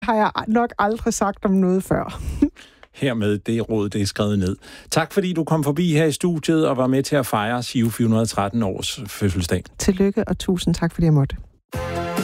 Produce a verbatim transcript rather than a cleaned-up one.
har jeg nok aldrig sagt om noget før. Hermed det råd, det er skrevet ned. Tak fordi du kom forbi her i studiet og var med til at fejre Giro fire hundrede og tretten års fødselsdag. Tillykke og tusind tak fordi jeg måtte.